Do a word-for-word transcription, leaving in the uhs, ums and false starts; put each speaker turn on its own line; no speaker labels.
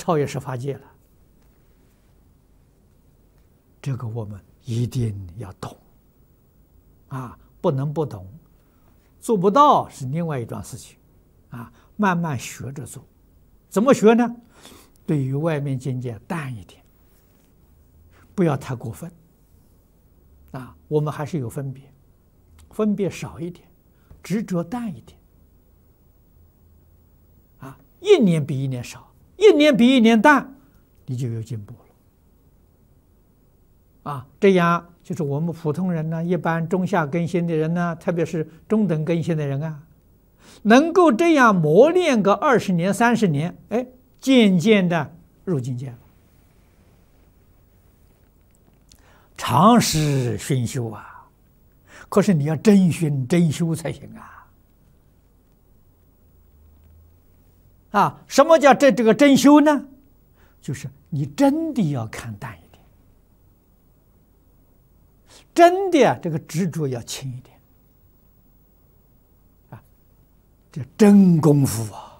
超越十法界了。这个我们一定要懂啊，不能不懂。做不到是另外一桩事情啊，慢慢学着做。怎么学呢？对于外面境界淡一点，不要太过分啊。我们还是有分别，分别少一点，执着淡一点啊。一年比一年少，一年比一年淡，你就有进步了啊。这样就是我们普通人呢，一般中下根性的人呢，特别是中等根性的人啊，能够这样磨练个二十年、三十年，哎，渐渐的入境界了。常时熏修啊，可是你要真熏真修才行啊！啊，什么叫这这个真修呢？就是你真的要看淡一点，真的这个执着要轻一点啊，这真功夫啊！